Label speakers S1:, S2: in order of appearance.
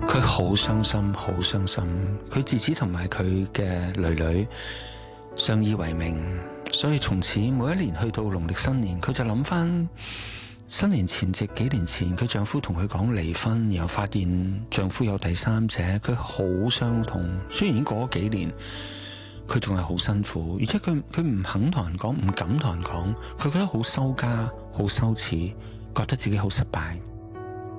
S1: 佢好傷心，好傷心。佢自此同埋佢嘅女女相依為命，所以從此每一年去到農曆新年，佢就諗翻新年前夕幾年前，佢丈夫同佢講離婚，然後發現丈夫有第三者，佢好傷痛。雖然已經過咗幾年，佢仲係好辛苦，而且佢唔肯同人講，唔敢同人講，佢覺得好羞家，好羞恥，覺得自己好失敗。